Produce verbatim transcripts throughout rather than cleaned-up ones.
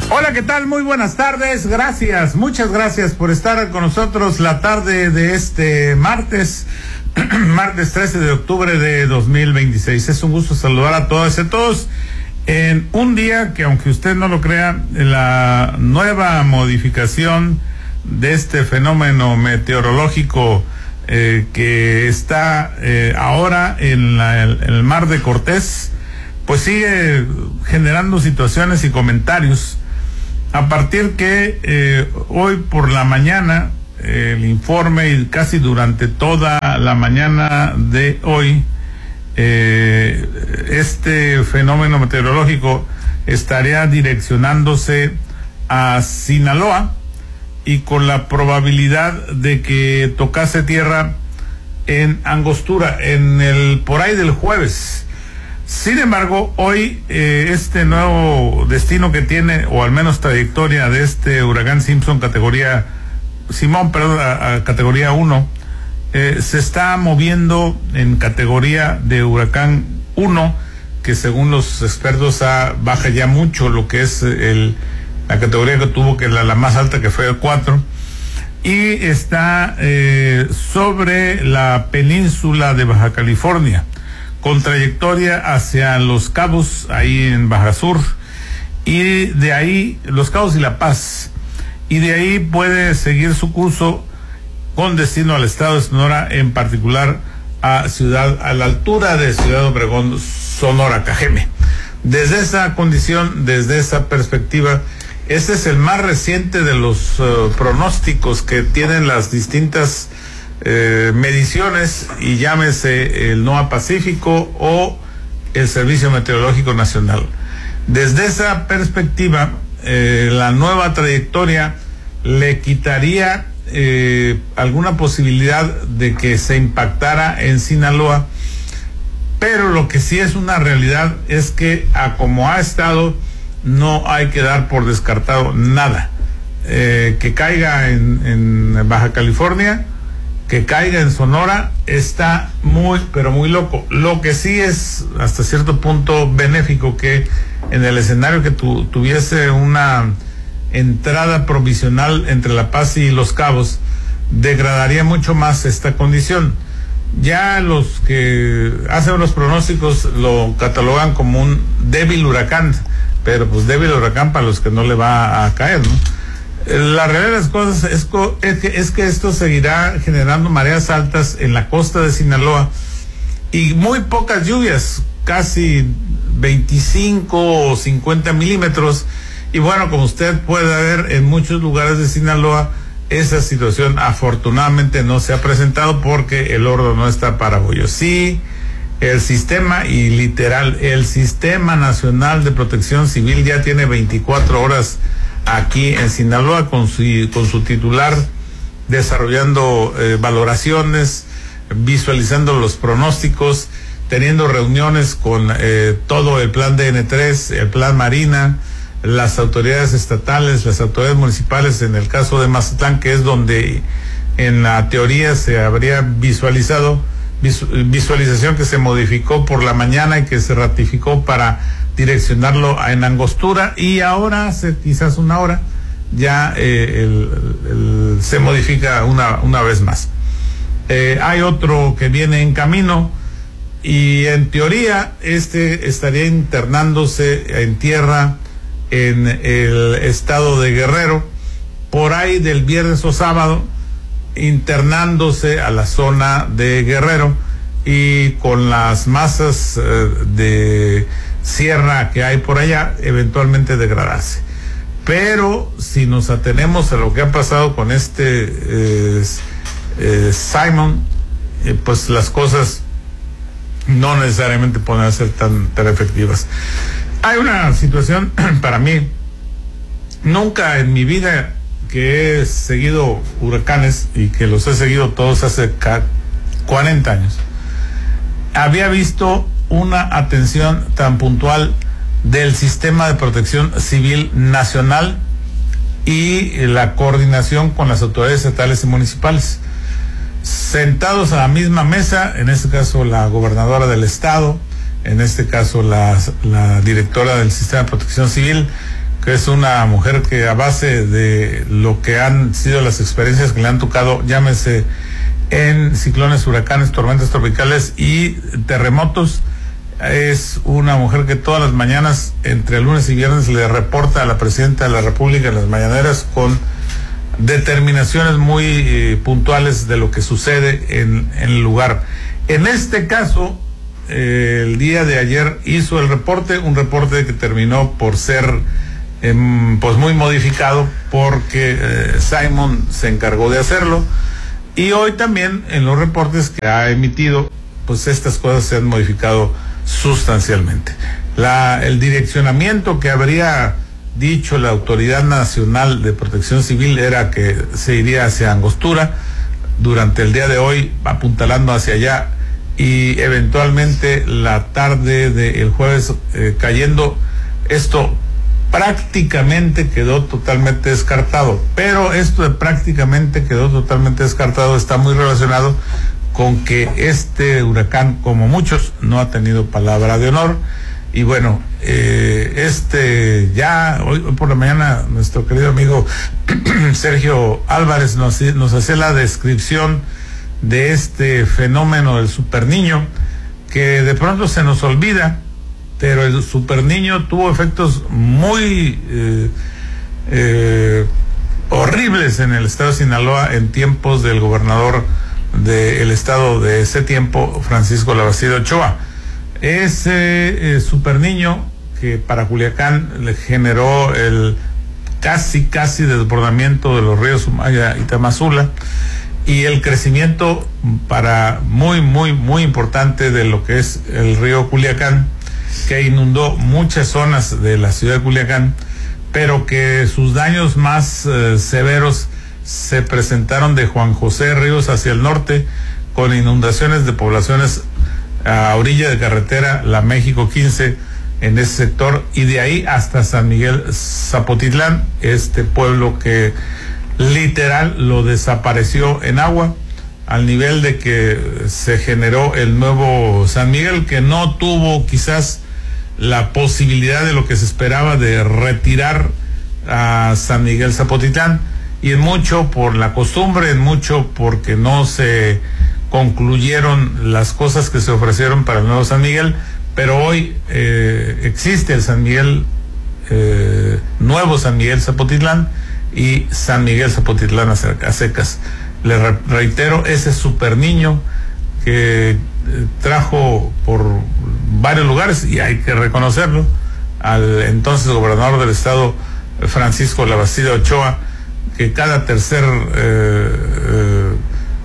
Hola, ¿qué tal? Muy buenas tardes, gracias, muchas gracias por estar con nosotros la tarde de este martes, martes trece de octubre de dos mil veintiséis. Es un gusto saludar a todas y a todos en un día que, aunque usted no lo crea, la nueva modificación de este fenómeno meteorológico eh, que está eh, ahora en, la, en el mar de Cortés, pues sigue generando situaciones y comentarios. A partir que eh, hoy por la mañana, eh, el informe y casi durante toda la mañana de hoy, eh, este fenómeno meteorológico estaría direccionándose a Sinaloa y con la probabilidad de que tocase tierra en Angostura, en el por ahí del jueves. Sin embargo, hoy eh, este nuevo destino que tiene, o al menos trayectoria de este huracán Simpson categoría, Simón, perdón, a, a categoría uno, eh, se está moviendo en categoría de huracán uno, que según los expertos ha, baja ya mucho lo que es el, la categoría que tuvo, que la, la más alta, que fue el cuatro, y está eh, sobre la península de Baja California, con trayectoria hacia Los Cabos, ahí en Baja Sur, y de ahí, Los Cabos y La Paz, y de ahí puede seguir su curso con destino al estado de Sonora, en particular a ciudad, a la altura de Ciudad Obregón, Sonora, Cajeme. Desde esa condición, desde esa perspectiva, este es el más reciente de los uh, pronósticos que tienen las distintas Eh, mediciones, y llámese el NOAA Pacífico o el Servicio Meteorológico Nacional. Desde esa perspectiva, eh, la nueva trayectoria le quitaría eh, alguna posibilidad de que se impactara en Sinaloa, pero lo que sí es una realidad es que, a como ha estado, no hay que dar por descartado nada. Eh, que caiga en, en Baja California, que caiga en Sonora, está muy, pero muy loco. Lo que sí es hasta cierto punto benéfico, que en el escenario que tu, tuviese una entrada provisional entre La Paz y Los Cabos, degradaría mucho más esta condición. Ya los que hacen los pronósticos lo catalogan como un débil huracán, pero pues débil huracán para los que no le va a caer, ¿no? La realidad de las cosas es, es, que, es que esto seguirá generando mareas altas en la costa de Sinaloa y muy pocas lluvias, casi veinticinco o cincuenta milímetros. Y bueno, como usted puede ver, en muchos lugares de Sinaloa esa situación afortunadamente no se ha presentado, porque el horno no está para bollos. Sí, el sistema, y literal, el Sistema Nacional de Protección Civil ya tiene veinticuatro horas aquí en Sinaloa con su, con su titular desarrollando eh, valoraciones, visualizando los pronósticos, teniendo reuniones con eh, todo el plan D N tres, el plan Marina, las autoridades estatales, las autoridades municipales, en el caso de Mazatlán, que es donde en la teoría se habría visualizado, visu, visualización que se modificó por la mañana y que se ratificó para direccionarlo en Angostura, y ahora hace quizás una hora ya eh, el, el, se modifica una, una vez más. Eh, hay otro que viene en camino, y en teoría este estaría internándose en tierra en el estado de Guerrero, por ahí del viernes o sábado, internándose a la zona de Guerrero, y con las masas eh, de sierra que hay por allá, eventualmente degradarse. Pero si nos atenemos a lo que ha pasado con este eh, eh, Simon, eh, pues las cosas no necesariamente pueden ser tan, tan efectivas. Hay una situación, para mí, nunca en mi vida, que he seguido huracanes y que los he seguido todos hace cuarenta años, había visto una atención tan puntual del Sistema de Protección Civil Nacional y la coordinación con las autoridades estatales y municipales, sentados a la misma mesa, en este caso la gobernadora del estado, en este caso la, la directora del Sistema de Protección Civil, que es una mujer que a base de lo que han sido las experiencias que le han tocado, llámese en ciclones, huracanes, tormentas tropicales y terremotos, es una mujer que todas las mañanas, entre lunes y viernes, le reporta a la presidenta de la República en las mañaneras con determinaciones muy eh, puntuales de lo que sucede en, en el lugar. En este caso, eh, el día de ayer hizo el reporte, un reporte que terminó por ser eh, pues muy modificado porque eh, Simon se encargó de hacerlo, y hoy también en los reportes que ha emitido, pues estas cosas se han modificado sustancialmente. La, el direccionamiento que habría dicho la Autoridad Nacional de Protección Civil era que se iría hacia Angostura, durante el día de hoy apuntalando hacia allá, y eventualmente la tarde del jueves eh, cayendo. Esto prácticamente quedó totalmente descartado, pero esto de prácticamente quedó totalmente descartado está muy relacionado con que este huracán, como muchos, no ha tenido palabra de honor. Y bueno, eh, este ya hoy, hoy por la mañana nuestro querido amigo Sergio Álvarez nos, nos hacía la descripción de este fenómeno del superniño, que de pronto se nos olvida, pero el superniño tuvo efectos muy eh, eh, horribles en el estado de Sinaloa en tiempos del gobernador del estado de ese tiempo, Francisco Labastida Ochoa. Ese eh, superniño que para Culiacán le generó el casi casi desbordamiento de los ríos Sumaya y Tamazula, y el crecimiento para muy muy muy importante de lo que es el río Culiacán, que inundó muchas zonas de la ciudad de Culiacán, pero que sus daños más eh, severos se presentaron de Juan José Ríos hacia el norte, con inundaciones de poblaciones a orilla de carretera La México quince en ese sector, y de ahí hasta San Miguel Zapotitlán, este pueblo que literal lo desapareció en agua, al nivel de que se generó el nuevo San Miguel, que no tuvo quizás la posibilidad de lo que se esperaba de retirar a San Miguel Zapotitlán, y en mucho por la costumbre, en mucho porque no se concluyeron las cosas que se ofrecieron para el nuevo San Miguel. Pero hoy eh, existe el San Miguel, eh, nuevo San Miguel Zapotitlán y San Miguel Zapotitlán a secas. Le re reitero, ese super niño que eh, trajo por varios lugares, y hay que reconocerlo, al entonces gobernador del estado, Francisco Labastida Ochoa, que cada tercer eh, eh,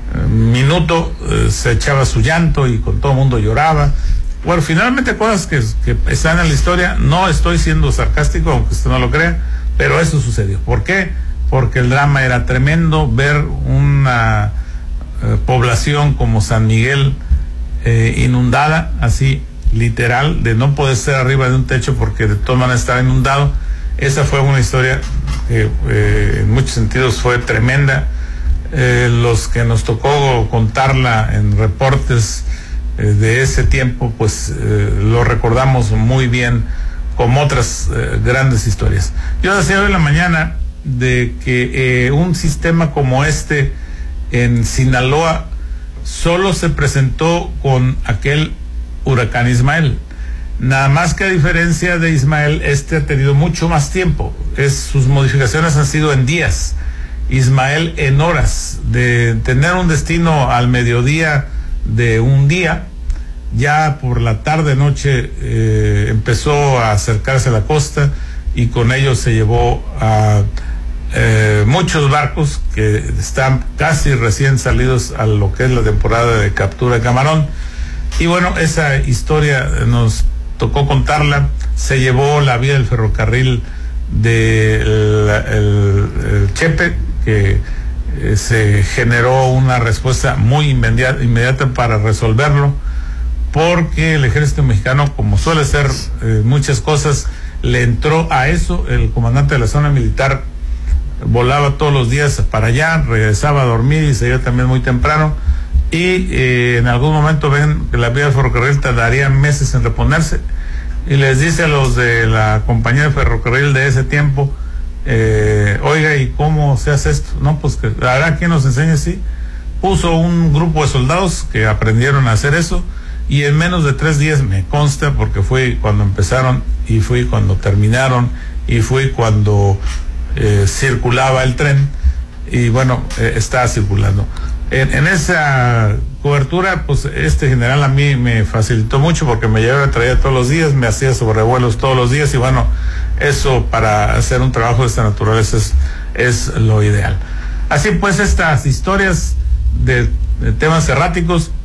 minuto eh, se echaba su llanto y con todo el mundo lloraba. Bueno, finalmente cosas que, que están en la historia. No estoy siendo sarcástico, aunque usted no lo crea, pero eso sucedió. ¿Por qué? Porque el drama era tremendo. Ver una eh, población como San Miguel eh, inundada, así literal, de no poder ser arriba de un techo porque de todas maneras estaba inundado. Esa fue una historia que eh, en muchos sentidos fue tremenda. Eh, los que nos tocó contarla en reportes eh, de ese tiempo, pues eh, lo recordamos muy bien, como otras eh, grandes historias. Yo decía hoy en la mañana de que eh, un sistema como este en Sinaloa solo se presentó con aquel huracán Ismael. Nada más que a diferencia de Ismael, este ha tenido mucho más tiempo. Es, sus modificaciones han sido en días. Ismael en horas. De tener un destino al mediodía de un día, ya por la tarde noche eh, empezó a acercarse a la costa, y con ello se llevó a eh, muchos barcos que están casi recién salidos a lo que es la temporada de captura de camarón. Y bueno, esa historia nos tocó contarla. Se llevó la vía del ferrocarril de el, el, el Chepe, que eh, se generó una respuesta muy inmediata, inmediata para resolverlo, porque el ejército mexicano, como suele ser eh, muchas cosas, le entró a eso. El comandante de la zona militar volaba todos los días para allá, regresaba a dormir y se iba también muy temprano, y eh, en algún momento ven que la vía del ferrocarril tardaría meses en reponerse. y les dice a los de la compañía de ferrocarril de ese tiempo, eh, oiga, ¿y cómo se hace esto? No, pues que la verdad, quien nos enseña, sí. Puso un grupo de soldados que aprendieron a hacer eso, y en menos de tres días, me consta, porque fui cuando empezaron y fui cuando terminaron y fui cuando eh, circulaba el tren, y bueno, eh, estaba circulando. En, en esa cobertura, pues este general a mí me facilitó mucho, porque me llevaba y traía todos los días, me hacía sobrevuelos todos los días, y bueno, eso para hacer un trabajo de esta naturaleza es, es lo ideal. Así pues, estas historias de, de temas erráticos